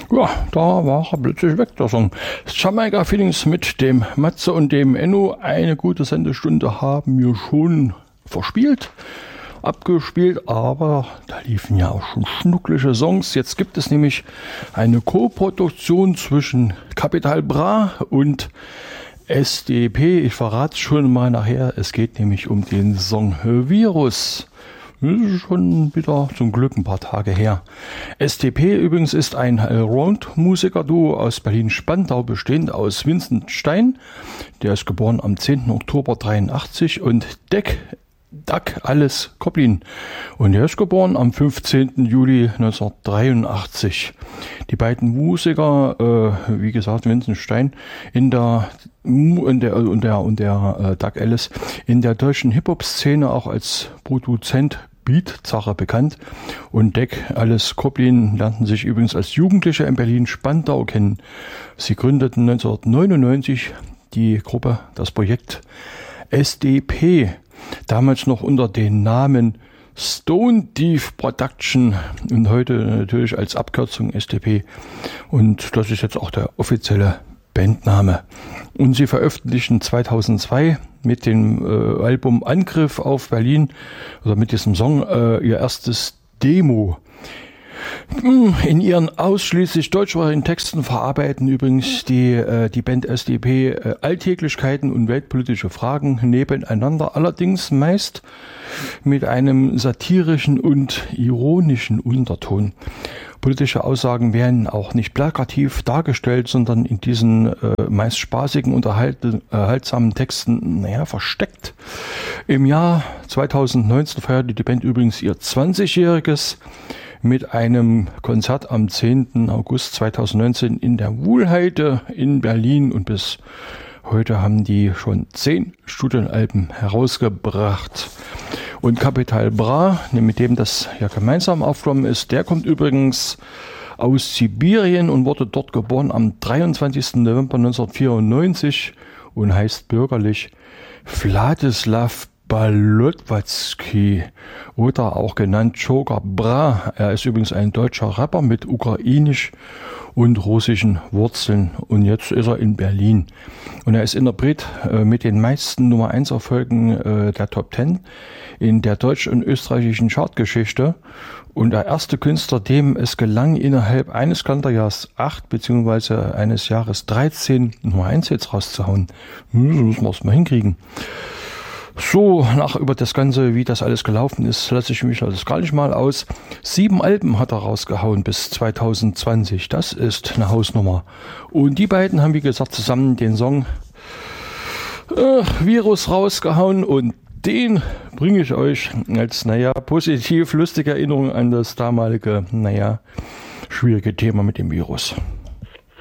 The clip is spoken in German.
Ja, da war er plötzlich weg, der Song. Jamaica Feelings mit dem Matze und dem Enno. Eine gute Sendestunde haben wir schon abgespielt, aber da liefen ja auch schon schnucklige Songs. Jetzt gibt es nämlich eine Co-Produktion zwischen Capital Bra und SDP. Ich verrate es schon mal nachher. Es geht nämlich um den Song Virus. Das ist schon wieder zum Glück ein paar Tage her. SDP übrigens ist ein Allround-Musiker-Duo aus Berlin-Spandau, bestehend aus Vincent Stein, der ist geboren am 10. Oktober 83, und Doug Alice Koplin, und er ist geboren am 15. Juli 1983. Die beiden Musiker, wie gesagt, Vincent Stein und der Doug Alice, in der deutschen Hip-Hop-Szene auch als Produzent Beatzacher bekannt, und Doug Alice Koplin lernten sich übrigens als Jugendliche in Berlin-Spandau kennen. Sie gründeten 1999 die Gruppe, das Projekt SDP, damals noch unter dem Namen Stone Thief Production und heute natürlich als Abkürzung SDP, und das ist jetzt auch der offizielle Bandname. Und sie veröffentlichten 2002 mit dem Album Angriff auf Berlin, oder mit diesem Song, ihr erstes Demo. In ihren ausschließlich deutschsprachigen Texten verarbeiten übrigens die Band SDP Alltäglichkeiten und weltpolitische Fragen nebeneinander, allerdings meist mit einem satirischen und ironischen Unterton. Politische Aussagen werden auch nicht plakativ dargestellt, sondern in diesen meist spaßigen, unterhaltsamen Texten versteckt. Im Jahr 2019 feierte die Band übrigens ihr 20-jähriges mit einem Konzert am 10. August 2019 in der Wuhlheide in Berlin, und bis heute haben die schon 10 Studioalben herausgebracht. Und Capital Bra, mit dem das ja gemeinsam aufgenommen ist, der kommt übrigens aus Sibirien und wurde dort geboren am 23. November 1994 und heißt bürgerlich Wladislaw Balotwatzki oder auch genannt Joker Bra. Er ist übrigens ein deutscher Rapper mit ukrainisch und russischen Wurzeln, und jetzt ist er in Berlin. Und er ist Interpret mit den meisten Nummer 1 Erfolgen der Top 10 in der deutsch- und österreichischen Chartgeschichte, und der erste Künstler, dem es gelang, innerhalb eines Kalenderjahres 8 bzw. eines Jahres 13 Nummer 1 Hits rauszuhauen. Das müssen wir erstmal hinkriegen. So, über das Ganze, wie das alles gelaufen ist, lasse ich mich das gar nicht mal aus. 7 Alben hat er rausgehauen bis 2020. Das ist eine Hausnummer. Und die beiden haben, wie gesagt, zusammen den Song Virus rausgehauen, und den bringe ich euch als, positiv lustige Erinnerung an das damalige, schwierige Thema mit dem Virus.